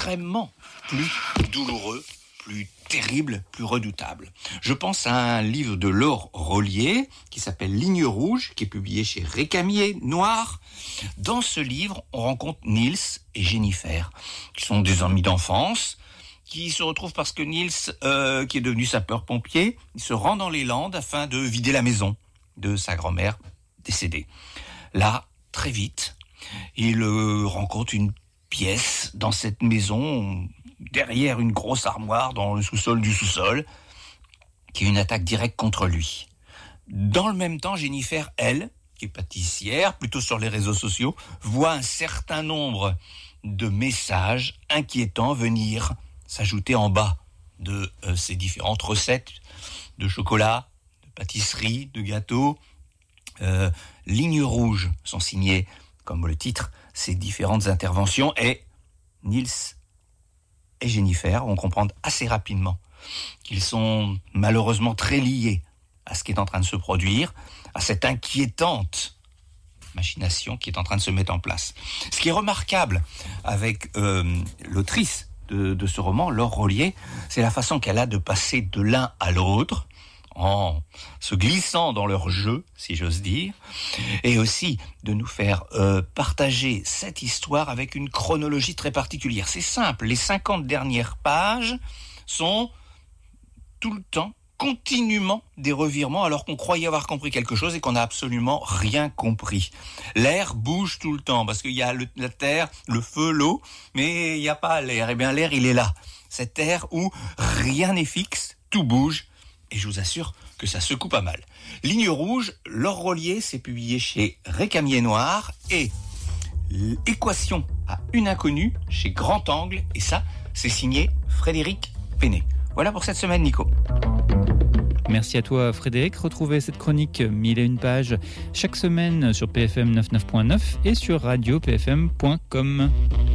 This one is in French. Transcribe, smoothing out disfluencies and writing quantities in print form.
extrêmement plus douloureux, plus terrible, plus redoutable. Je pense à un livre de Laure Rollier qui s'appelle Ligne rouge, qui est publié chez Récamier Noir. Dans ce livre, on rencontre Niels et Jennifer, qui sont des amis d'enfance, qui se retrouvent parce que Niels, qui est devenu sapeur-pompier, il se rend dans les Landes afin de vider la maison de sa grand-mère décédée. Là, très vite, il rencontre une pièce dans cette maison, derrière une grosse armoire dans le sous-sol du sous-sol, qui est une attaque directe contre lui. Dans le même temps, Jennifer, elle, qui est pâtissière, plutôt sur les réseaux sociaux, voit un certain nombre de messages inquiétants venir s'ajouter en bas de ces différentes recettes de chocolat, de pâtisserie, de gâteaux. Lignes rouges sont signées, comme le titre, ces différentes interventions, et Niels et Jennifer vont comprendre assez rapidement qu'ils sont malheureusement très liés à ce qui est en train de se produire, à cette inquiétante machination qui est en train de se mettre en place. Ce qui est remarquable avec l'autrice de ce roman, Laure Rollier, c'est la façon qu'elle a de passer de l'un à l'autre, en se glissant dans leur jeu, si j'ose dire, et aussi de nous faire partager cette histoire avec une chronologie très particulière. C'est simple, les 50 dernières pages sont tout le temps, continuellement des revirements, alors qu'on croyait avoir compris quelque chose et qu'on n'a absolument rien compris. L'air bouge tout le temps, parce qu'il y a la terre, le feu, l'eau, mais il n'y a pas l'air. Eh bien, l'air, il est là. Cet air où rien n'est fixe, tout bouge, et je vous assure que ça secoue pas mal. Ligne rouge, Laure Rollier, c'est publié chez Récamier Noir, et Équation à une inconnue chez Grand Angle, et ça, c'est signé Frédéric Pénet. Voilà pour cette semaine, Nico. Merci à toi, Frédéric. Retrouvez cette chronique 1001 pages chaque semaine sur PFM 99.9 et sur radio-pfm.com.